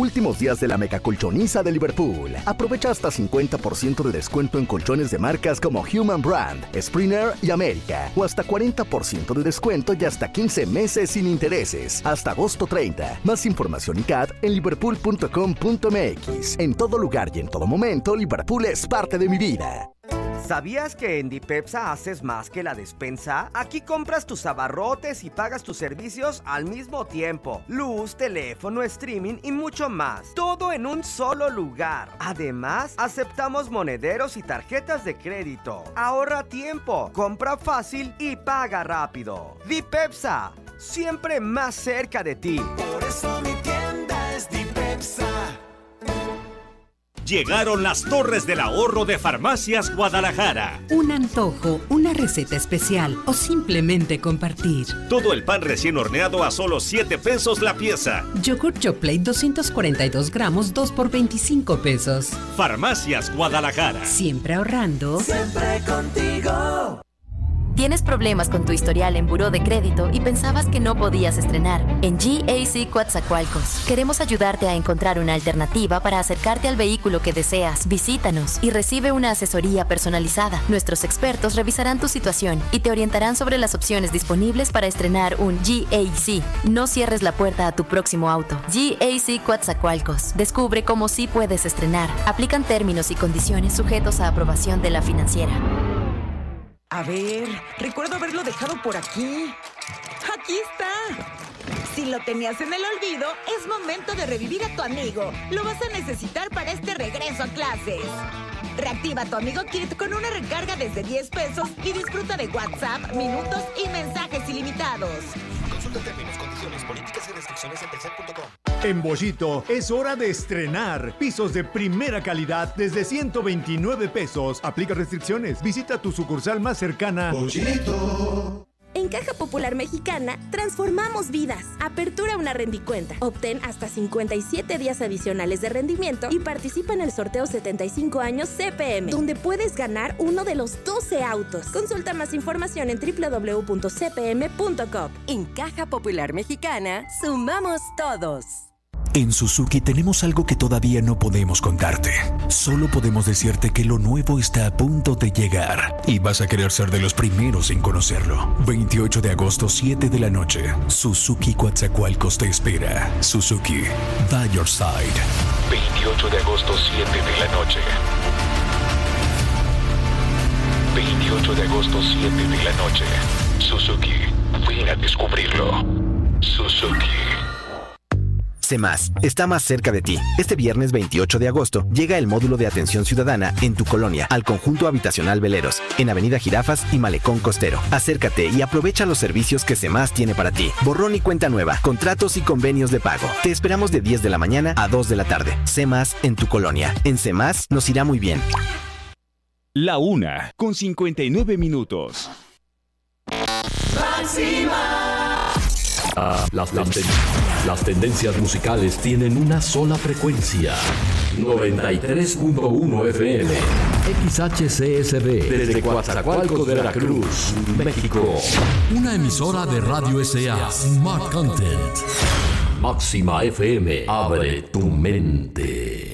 Últimos días de la mega colchoniza de Liverpool. Aprovecha hasta 50% de descuento en colchones de marcas como Human Brand, Springer y América. O hasta 40% de descuento y hasta 15 meses sin intereses. Hasta agosto 30. Más información y CAT en liverpool.com.mx. En todo lugar y en todo momento, Liverpool es parte de mi vida. ¿Sabías que en Dipepsa haces más que la despensa? Aquí compras tus abarrotes y pagas tus servicios al mismo tiempo. Luz, teléfono, streaming y mucho más. Todo en un solo lugar. Además, aceptamos monederos y tarjetas de crédito. Ahorra tiempo, compra fácil y paga rápido. Dipepsa, siempre más cerca de ti. Por eso mi tienda es Dipepsa. Llegaron las Torres del Ahorro de Farmacias Guadalajara. Un antojo, una receta especial o simplemente compartir. Todo el pan recién horneado a solo 7 pesos la pieza. Yogurt Yoplait 242 gramos, 2 por 25 pesos. Farmacias Guadalajara. Siempre ahorrando. Siempre contigo. ¿Tienes problemas con tu historial en buró de crédito y pensabas que no podías estrenar? En GAC Coatzacoalcos queremos ayudarte a encontrar una alternativa para acercarte al vehículo que deseas. Visítanos y recibe una asesoría personalizada. Nuestros expertos revisarán tu situación y te orientarán sobre las opciones disponibles para estrenar un GAC. No cierres la puerta a tu próximo auto. GAC Coatzacoalcos. Descubre cómo sí puedes estrenar. Aplican términos y condiciones sujetos a aprobación de la financiera. A ver, recuerdo haberlo dejado por aquí. ¡Aquí está! Si lo tenías en el olvido, es momento de revivir a tu amigo. Lo vas a necesitar para este regreso a clases. Reactiva tu Amigo Kit con una recarga desde 10 pesos y disfruta de WhatsApp, minutos y mensajes ilimitados. Consulta términos, condiciones, políticas y restricciones en Telcel.com. En Bollito es hora de estrenar pisos de primera calidad desde 129 pesos. Aplica restricciones. Visita tu sucursal más cercana. Bollito. En Caja Popular Mexicana, transformamos vidas. Apertura una rendicuenta. Obtén hasta 57 días adicionales de rendimiento y participa en el sorteo 75 años CPM, donde puedes ganar uno de los 12 autos. Consulta más información en www.cpm.com. En Caja Popular Mexicana, sumamos todos. En Suzuki tenemos algo que todavía no podemos contarte. Solo podemos decirte que lo nuevo está a punto de llegar y vas a querer ser de los primeros en conocerlo. 28 de agosto, 7 de la noche. Suzuki Coatzacoalcos te espera. Suzuki, by your side. 28 de agosto, 7 de la noche. 28 de agosto, 7 de la noche. Suzuki, ven a descubrirlo. Suzuki. CEMAS está más cerca de ti. Este viernes 28 de agosto llega el módulo de atención ciudadana en tu colonia al conjunto habitacional Veleros, en Avenida Jirafas y Malecón Costero. Acércate y aprovecha los servicios que CEMAS tiene para ti. Borrón y cuenta nueva, contratos y convenios de pago. Te esperamos de 10 de la mañana a 2 de la tarde. CEMAS en tu colonia. En CEMAS nos irá muy bien. La 1:59. Las tendencias musicales tienen una sola frecuencia. 93.1 FM. XHCSB. Desde Coatzacoalcos, Veracruz, México. Una emisora de Radio S.A. Smart Content. Máxima FM. Abre tu mente.